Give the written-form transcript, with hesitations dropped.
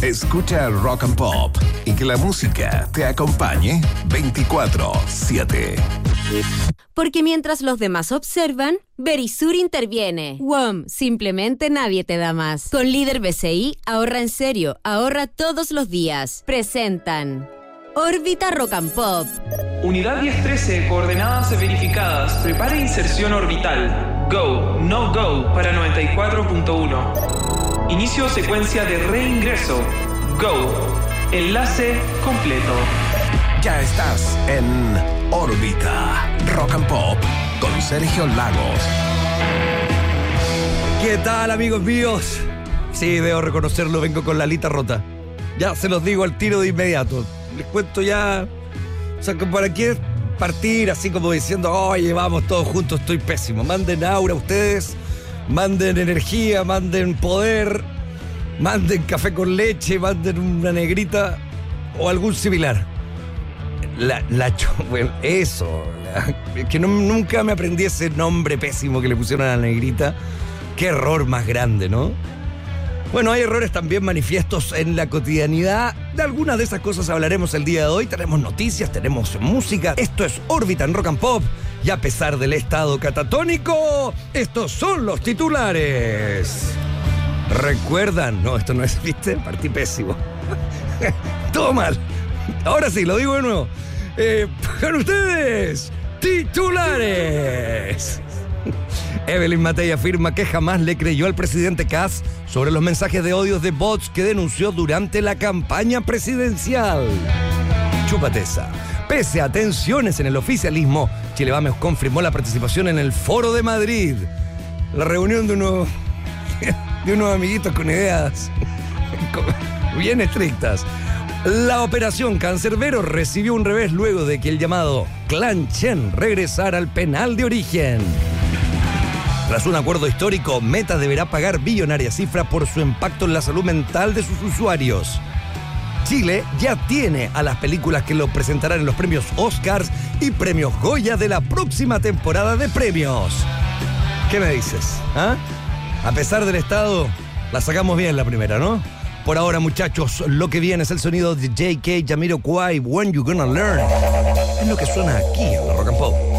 Escucha Rock and Pop y que la música te acompañe 24/7. Porque mientras los demás observan, Verisur interviene. WOM, simplemente nadie te da más. Con Líder BCI, ahorra en serio, ahorra todos los días. Presentan Órbita Rock and Pop. Unidad 1013, coordenadas verificadas. Prepare inserción orbital. Go, no go, para 94.1. Inicio secuencia de reingreso. Go. Enlace completo. Ya estás en Órbita Rock and Pop con Sergio Lagos. ¿Qué tal, amigos míos? Sí, debo reconocerlo, vengo con la alita rota. Ya se los digo al tiro de inmediato. Les cuento ya. O sea, ¿para qué partir así como diciendo, oye, vamos todos juntos, estoy pésimo? Manden aura ustedes, manden energía, manden poder, manden café con leche, manden una negrita o algún similar. Bueno, eso. Es que nunca me aprendí ese nombre pésimo que le pusieron a la negrita. Qué error más grande, ¿no? Bueno, hay errores también manifiestos en la cotidianidad. De algunas de esas cosas hablaremos el día de hoy. Tenemos noticias, tenemos música. Esto es Órbita en Rock and Pop. Y a pesar del estado catatónico, estos son los titulares. ¿Recuerdan? No, esto no es, ¿viste? Partí pésimo. Todo mal. Ahora sí, lo digo de nuevo. Con ustedes, titulares. Evelyn Matei afirma que jamás le creyó al presidente Kast sobre los mensajes de odios de bots que denunció durante la campaña presidencial. Chúpate esa. Pese a tensiones en el oficialismo, Chile Vamos confirmó la participación en el Foro de Madrid. La reunión de unos amiguitos con ideas bien estrictas. La operación Cancerbero recibió un revés luego de que el llamado Clan Chen regresara al penal de origen. Tras un acuerdo histórico, Meta deberá pagar billonaria cifra por su impacto en la salud mental de sus usuarios. Chile ya tiene a las películas que lo presentarán en los premios Oscars y premios Goya de la próxima temporada de premios. ¿Qué me dices? ¿Ah? A pesar del estado, la sacamos bien la primera, ¿no? Por ahora, muchachos, lo que viene es el sonido de J.K. Jamiroquai, When You Gonna Learn. Es lo que suena aquí en la Rock and Pop.